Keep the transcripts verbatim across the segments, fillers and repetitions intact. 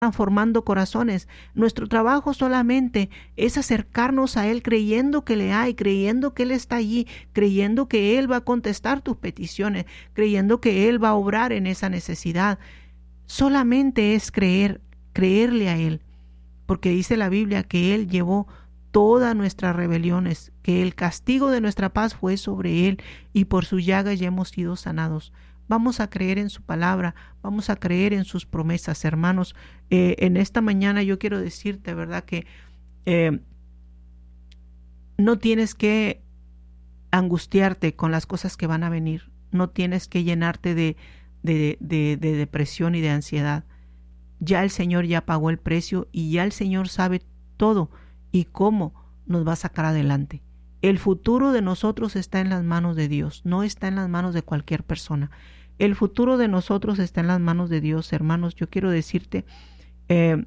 transformando corazones. Nuestro trabajo solamente es acercarnos a Él creyendo que le hay, creyendo que Él está allí, creyendo que Él va a contestar tus peticiones, creyendo que Él va a obrar en esa necesidad. Solamente es creer, creerle a Él, porque dice la Biblia que Él llevó todas nuestras rebeliones, que el castigo de nuestra paz fue sobre Él y por sus llagas ya hemos sido sanados. Vamos a creer en su palabra, vamos a creer en sus promesas, hermanos. Eh, en esta mañana yo quiero decirte, ¿verdad?, que eh, no tienes que angustiarte con las cosas que van a venir, no tienes que llenarte de, de, de, de depresión y de ansiedad. Ya el Señor ya pagó el precio y ya el Señor sabe todo y cómo nos va a sacar adelante. El futuro de nosotros está en las manos de Dios, no está en las manos de cualquier persona. El futuro de nosotros está en las manos de Dios, hermanos. Yo quiero decirte eh,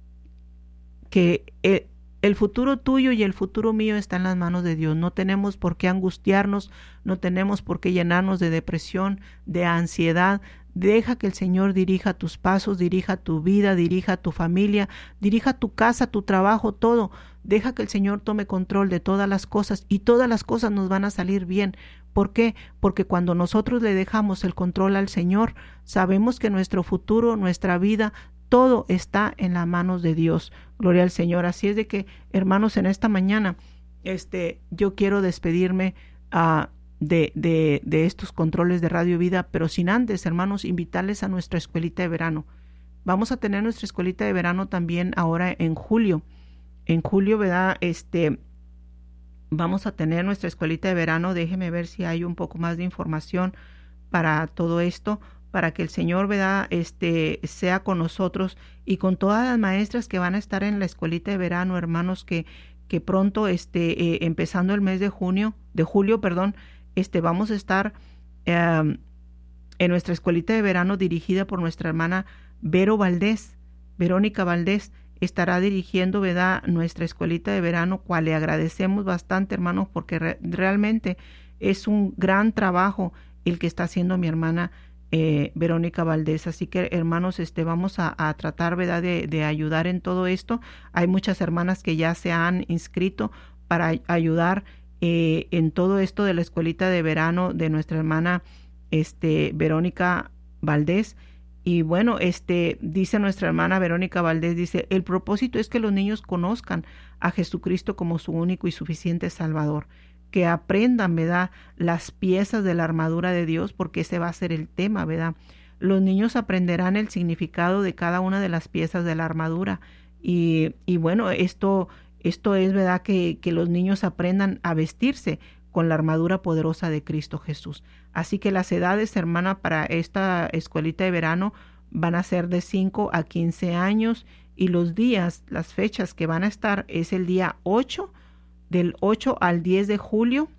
que el, el futuro tuyo y el futuro mío está en las manos de Dios. No tenemos por qué angustiarnos, no tenemos por qué llenarnos de depresión, de ansiedad. Deja que el Señor dirija tus pasos, dirija tu vida, dirija tu familia, dirija tu casa, tu trabajo, todo. Deja que el Señor tome control de todas las cosas y todas las cosas nos van a salir bien. ¿Por qué? Porque cuando nosotros le dejamos el control al Señor, sabemos que nuestro futuro, nuestra vida, todo está en las manos de Dios. Gloria al Señor. Así es de que, hermanos, en esta mañana, este, yo quiero despedirme a uh, De, de, de estos controles de Radio Vida, pero sin antes, hermanos, invitarles a nuestra escuelita de verano. Vamos a tener nuestra escuelita de verano también ahora en julio. En julio, ¿verdad? Este, vamos a tener nuestra escuelita de verano. Déjeme ver si hay un poco más de información para todo esto, para que el Señor, ¿verdad?, este, sea con nosotros y con todas las maestras que van a estar en la escuelita de verano, hermanos, que, que pronto, este, eh, empezando el mes de junio, de julio, perdón, Este, vamos a estar eh, en nuestra escuelita de verano dirigida por nuestra hermana Vero Valdés. Verónica Valdés estará dirigiendo, ¿verdad?, nuestra escuelita de verano, cual le agradecemos bastante, hermanos, porque re realmente es un gran trabajo el que está haciendo mi hermana eh, Verónica Valdés. Así que, hermanos, este, vamos a, a tratar, ¿verdad?, de, de ayudar en todo esto. Hay muchas hermanas que ya se han inscrito para ayudar Eh, en todo esto de la escuelita de verano de nuestra hermana este, Verónica Valdés. Y bueno, este, dice nuestra hermana Verónica Valdés, dice, el propósito es que los niños conozcan a Jesucristo como su único y suficiente Salvador, que aprendan, ¿verdad?, las piezas de la armadura de Dios, porque ese va a ser el tema, ¿verdad? Los niños aprenderán el significado de cada una de las piezas de la armadura. Y, y bueno, esto... Esto es, ¿verdad?, que, que los niños aprendan a vestirse con la armadura poderosa de Cristo Jesús. Así que las edades, hermana, para esta escuelita de verano van a ser de cinco a quince años y los días, las fechas que van a estar es el día ocho, del ocho al diez de julio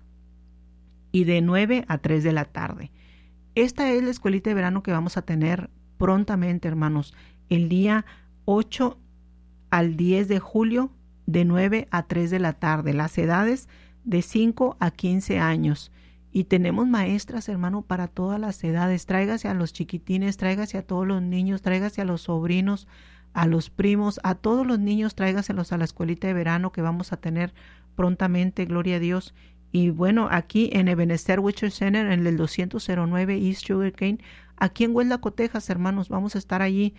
y de nueve a tres de la tarde. Esta es la escuelita de verano que vamos a tener prontamente, hermanos, el día ocho al diez de julio de nueve a tres de la tarde, las edades de cinco a quince años. Y tenemos maestras, hermano, para todas las edades. Tráigase a los chiquitines, tráigase a todos los niños, tráigase a los sobrinos, a los primos, a todos los niños, tráigaselos a la escuelita de verano que vamos a tener prontamente, gloria a Dios. Y bueno, aquí en Ebenezer Witcher Center, en el doscientos nueve East Sugarcane, aquí en Hueldaco, Texas, hermanos, vamos a estar allí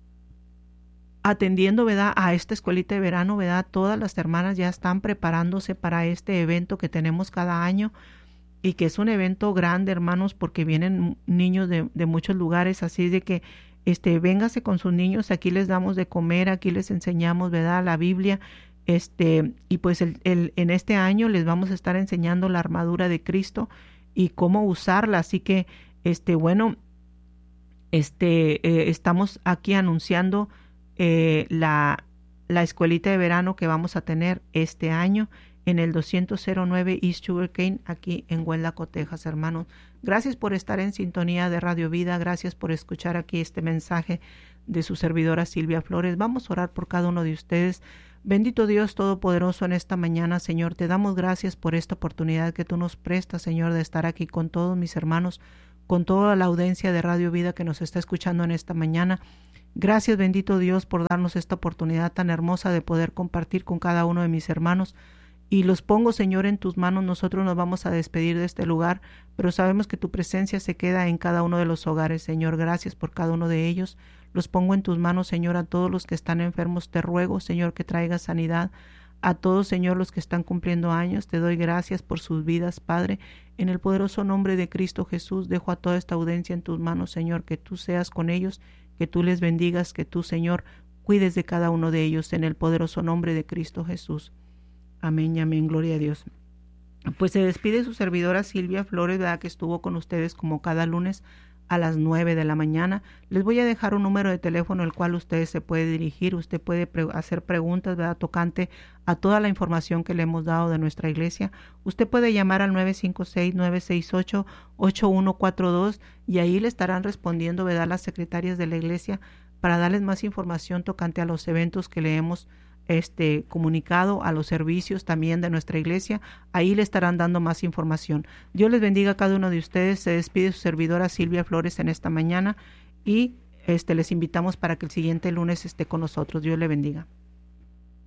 atendiendo, ¿verdad?, a esta escuelita de verano, ¿verdad? Todas las hermanas ya están preparándose para este evento que tenemos cada año y que es un evento grande, hermanos, porque vienen niños de, de muchos lugares, así de que este, véngase con sus niños, aquí les damos de comer, aquí les enseñamos, ¿verdad?, la Biblia, este, y pues el, el, en este año les vamos a estar enseñando la armadura de Cristo y cómo usarla, así que, este, bueno, este, eh, estamos aquí anunciando Eh, la, la escuelita de verano que vamos a tener este año en el doscientos nueve East Sugarcane, aquí en Hueldaco, Texas, hermanos. Gracias por estar en sintonía de Radio Vida, gracias por escuchar aquí este mensaje de su servidora Silvia Flores. Vamos a orar por cada uno de ustedes. Bendito Dios Todopoderoso, en esta mañana, Señor, te damos gracias por esta oportunidad que tú nos prestas, Señor, de estar aquí con todos mis hermanos, con toda la audiencia de Radio Vida que nos está escuchando en esta mañana. Gracias, bendito Dios, por darnos esta oportunidad tan hermosa de poder compartir con cada uno de mis hermanos. Y los pongo, Señor, en tus manos. Nosotros nos vamos a despedir de este lugar, pero sabemos que tu presencia se queda en cada uno de los hogares, Señor. Gracias por cada uno de ellos. Los pongo en tus manos, Señor, a todos los que están enfermos. Te ruego, Señor, que traigas sanidad. A todos, Señor, los que están cumpliendo años, te doy gracias por sus vidas, Padre. En el poderoso nombre de Cristo Jesús, dejo a toda esta audiencia en tus manos, Señor, que tú seas con ellos, que tú les bendigas, que tú, Señor, cuides de cada uno de ellos, en el poderoso nombre de Cristo Jesús. Amén y amén, gloria a Dios. Pues se despide su servidora Silvia Flores, ¿verdad?, que estuvo con ustedes como cada lunes a las nueve de la mañana. Les voy a dejar un número de teléfono al cual ustedes se puede dirigir. Usted puede pre hacer preguntas, ¿verdad?, tocante a toda la información que le hemos dado de nuestra iglesia. Usted puede llamar al nueve cinco seis, nueve seis ocho, ocho uno cuatro dos y ahí le estarán respondiendo, ¿verdad?, las secretarias de la iglesia para darles más información tocante a los eventos que le hemos este comunicado, a los servicios también de nuestra iglesia. Ahí le estarán dando más información. Dios les bendiga a cada uno de ustedes. Se despide su servidora Silvia Flores en esta mañana y este les invitamos para que el siguiente lunes esté con nosotros. Dios le bendiga.